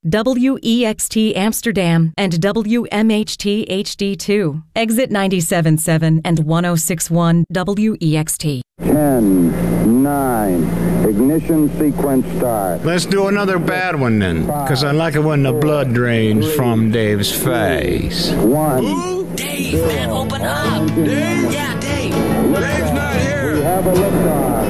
WEXT Amsterdam, and WMHT HD2. Exit 97.7 and 106.1 WEXT. 10, 9, ignition sequence start. Let's do another bad one then, because I like it when the blood drains from Dave's face. 1. Ooh, Dave, man, open up. Dave? Yeah, Dave. Dave's not here. We have a liftoff.